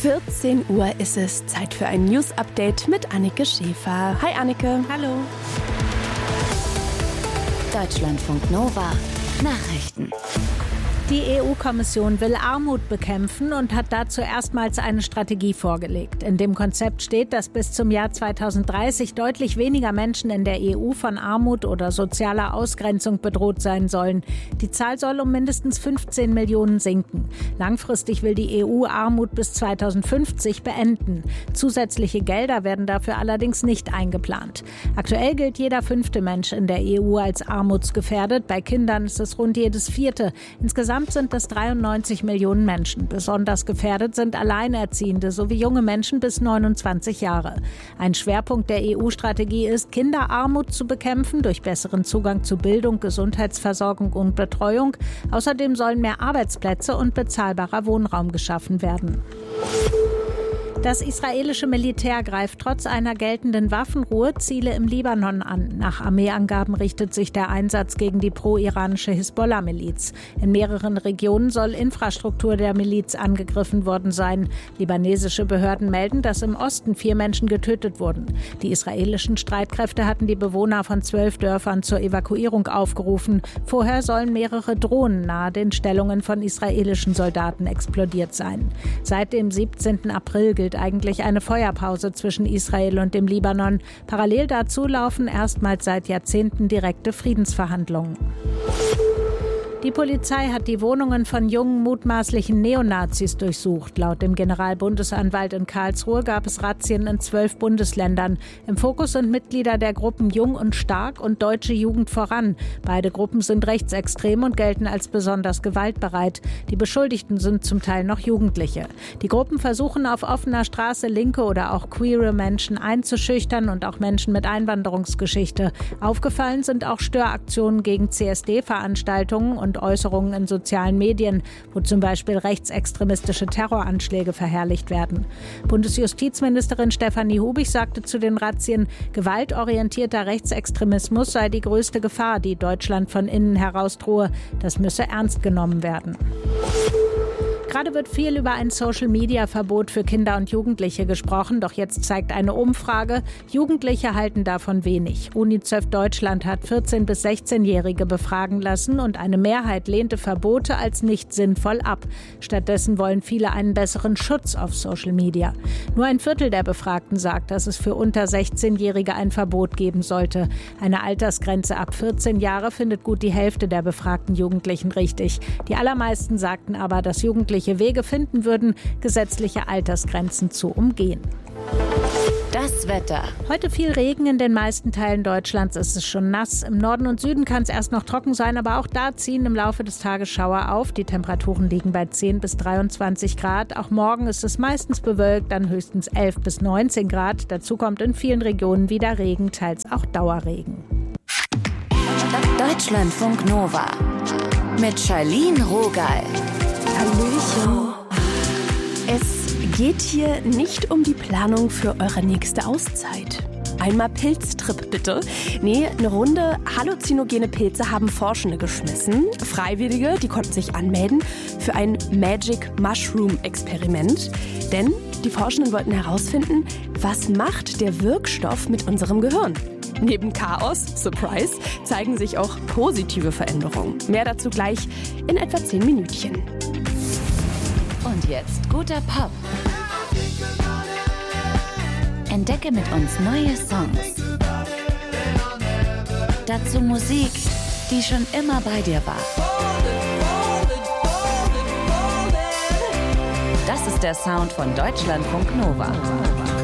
14 Uhr ist es. Zeit für ein News-Update mit Annike Schäfer. Hi Annike. Hallo. Deutschlandfunk Nova. Nachrichten. Die EU-Kommission will Armut bekämpfen und hat dazu erstmals eine Strategie vorgelegt. In dem Konzept steht, dass bis zum Jahr 2030 deutlich weniger Menschen in der EU von Armut oder sozialer Ausgrenzung bedroht sein sollen. Die Zahl soll um mindestens 15 Millionen sinken. Langfristig will die EU Armut bis 2050 beenden. Zusätzliche Gelder werden dafür allerdings nicht eingeplant. Aktuell gilt jeder 5. Mensch in der EU als armutsgefährdet. Bei Kindern ist es rund jedes 4. Insgesamt sind es 93 Millionen Menschen. Besonders gefährdet sind Alleinerziehende sowie junge Menschen bis 29 Jahre. Ein Schwerpunkt der EU-Strategie ist, Kinderarmut zu bekämpfen durch besseren Zugang zu Bildung, Gesundheitsversorgung und Betreuung. Außerdem sollen mehr Arbeitsplätze und bezahlbarer Wohnraum geschaffen werden. Das israelische Militär greift trotz einer geltenden Waffenruhe Ziele im Libanon an. Nach Armeeangaben richtet sich der Einsatz gegen die pro-iranische Hisbollah-Miliz. In mehreren Regionen soll Infrastruktur der Miliz angegriffen worden sein. Libanesische Behörden melden, dass im Osten 4 Menschen getötet wurden. Die israelischen Streitkräfte hatten die Bewohner von 12 Dörfern zur Evakuierung aufgerufen. Vorher sollen mehrere Drohnen nahe den Stellungen von israelischen Soldaten explodiert sein. Seit dem 17. April gilt eigentlich eine Feuerpause zwischen Israel und dem Libanon. Parallel dazu laufen erstmals seit Jahrzehnten direkte Friedensverhandlungen. Die Polizei hat die Wohnungen von jungen mutmaßlichen Neonazis durchsucht. Laut dem Generalbundesanwalt in Karlsruhe gab es Razzien in 12 Bundesländern. Im Fokus sind Mitglieder der Gruppen Jung und Stark und Deutsche Jugend voran. Beide Gruppen sind rechtsextrem und gelten als besonders gewaltbereit. Die Beschuldigten sind zum Teil noch Jugendliche. Die Gruppen versuchen auf offener Straße linke oder auch queere Menschen einzuschüchtern und auch Menschen mit Einwanderungsgeschichte. Aufgefallen sind auch Störaktionen gegen CSD-Veranstaltungen und Äußerungen in sozialen Medien, wo zum Beispiel rechtsextremistische Terroranschläge verherrlicht werden. Bundesjustizministerin Stefanie Hubig sagte zu den Razzien, gewaltorientierter Rechtsextremismus sei die größte Gefahr, die Deutschland von innen heraus drohe. Das müsse ernst genommen werden. Gerade wird viel über ein Social-Media-Verbot für Kinder und Jugendliche gesprochen. Doch jetzt zeigt eine Umfrage, Jugendliche halten davon wenig. UNICEF Deutschland hat 14- bis 16-Jährige befragen lassen und eine Mehrheit lehnte Verbote als nicht sinnvoll ab. Stattdessen wollen viele einen besseren Schutz auf Social Media. Nur ein Viertel der Befragten sagt, dass es für unter 16-Jährige ein Verbot geben sollte. Eine Altersgrenze ab 14 Jahre findet gut die Hälfte der befragten Jugendlichen richtig. Die allermeisten sagten aber, dass Jugendliche Wege finden würden, gesetzliche Altersgrenzen zu umgehen. Das Wetter. Heute viel Regen, in den meisten Teilen Deutschlands ist es schon nass. Im Norden und Süden kann es erst noch trocken sein, aber auch da ziehen im Laufe des Tages Schauer auf. Die Temperaturen liegen bei 10 bis 23 Grad. Auch morgen ist es meistens bewölkt, dann höchstens 11 bis 19 Grad. Dazu kommt in vielen Regionen wieder Regen, teils auch Dauerregen. Deutschlandfunk Nova mit Charlene Rogal. Hallöchen. Es geht hier nicht um die Planung für eure nächste Auszeit. Einmal Pilztrip bitte. Nee, eine Runde halluzinogene Pilze haben Forschende geschmissen. Freiwillige, die konnten sich anmelden für ein Magic Mushroom Experiment. Denn die Forschenden wollten herausfinden, was macht der Wirkstoff mit unserem Gehirn? Neben Chaos, Surprise, zeigen sich auch positive Veränderungen. Mehr dazu gleich in etwa 10 Minütchen. Und jetzt guter Pop. Entdecke mit uns neue Songs. Dazu Musik, die schon immer bei dir war. Das ist der Sound von Deutschlandfunk Nova.